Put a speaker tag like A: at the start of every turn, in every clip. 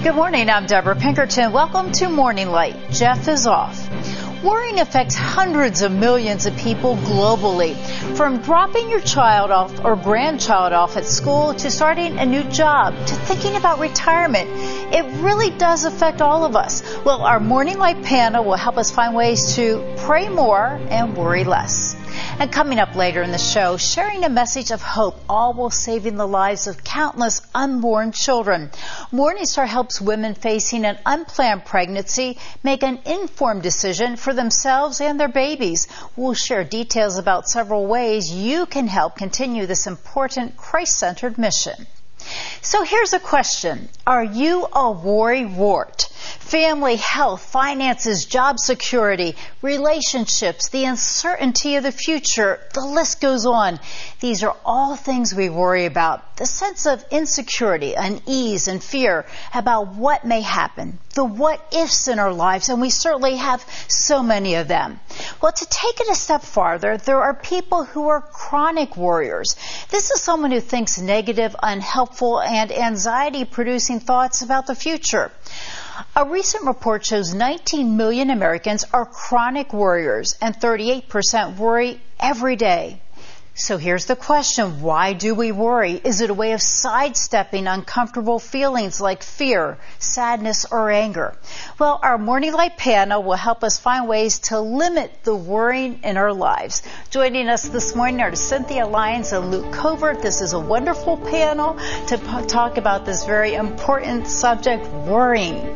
A: Good morning, I'm Deborah Pinkerton. Welcome to Morning Light. Jeff is off. Worrying affects hundreds of millions of people globally. From dropping your child off or grandchild off at school to starting a new job to thinking about retirement, it really does affect all of us. Well, our Morning Light panel will help us find ways to pray more and worry less. And coming up later in the show, sharing a message of hope, all while saving the lives of countless unborn children. Morningstar helps women facing an unplanned pregnancy make an informed decision for themselves and their babies. We'll share details about several ways you can help continue this important Christ-centered mission. So here's a question. Are you a worrywart? Family, health, finances, job security, relationships, the uncertainty of the future, the list goes on. These are all things we worry about. The sense of insecurity, unease, and fear about what may happen. The what-ifs in our lives, and we certainly have so many of them. Well, to take it a step farther, there are people who are chronic worriers. This is someone who thinks negative, unhelpful, and anxiety-producing thoughts about the future. A recent report shows 19 million Americans are chronic worriers, and 38% worry every day. So here's the question, why do we worry? Is it a way of sidestepping uncomfortable feelings like fear, sadness, or anger? Well, our Morning Light panel will help us find ways to limit the worrying in our lives. Joining us this morning are Cynthia Lyons and Luke Covert. This is a wonderful panel to talk about this very important subject, worrying.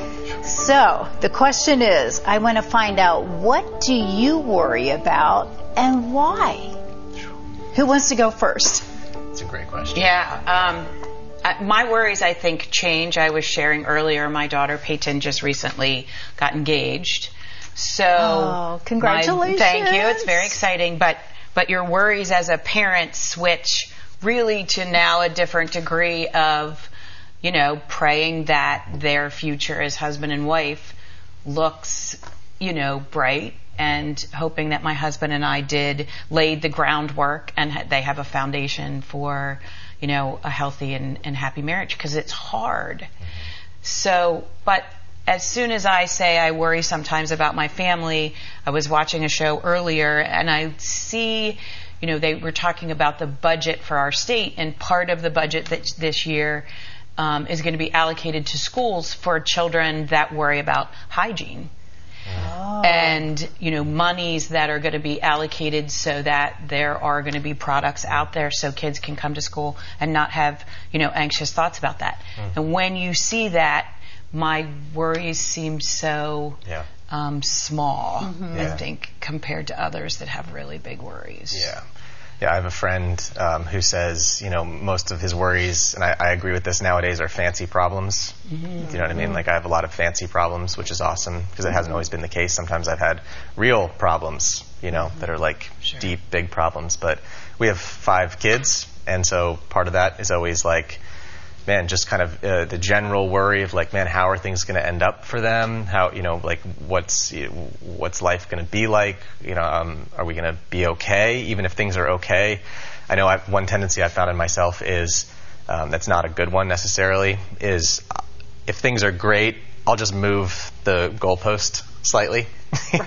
A: So the question is, I want to find out, what do you worry about and why? Who wants to go first?
B: That's a great question.
C: Yeah. My worries, I think, change. I was sharing earlier, my daughter Peyton just recently got engaged. So,
A: congratulations.
C: Thank you. It's very exciting. But your worries as a parent switch really to now a different degree of, praying that their future as husband and wife looks, bright. And hoping that my husband and I laid the groundwork and they have a foundation for, a healthy and happy marriage, because it's hard. So, but as soon as I say I worry sometimes about my family, I was watching a show earlier and I see, they were talking about the budget for our state, and part of the budget this year is going to be allocated to schools for children that worry about hygiene. And, monies that are going to be allocated so that there are going to be products out there so kids can come to school and not have, anxious thoughts about that. And when you see that, my worries seem so small, I think, compared to others that have really big worries.
B: Yeah, I have a friend who says, most of his worries, and I agree with this nowadays, are fancy problems. Do you know what I mean? Like, I have a lot of fancy problems, which is awesome, because it hasn't always been the case. Sometimes I've had real problems, that are like deep, big problems. But we have 5 kids, and so part of that is always like, man, just kind of the general worry of like, man, how are things going to end up for them? How, like, what's life going to be like? Are we going to be okay, even if things are okay? I know one tendency I found in myself is, that's not a good one necessarily, is if things are great, I'll just move the goalpost slightly.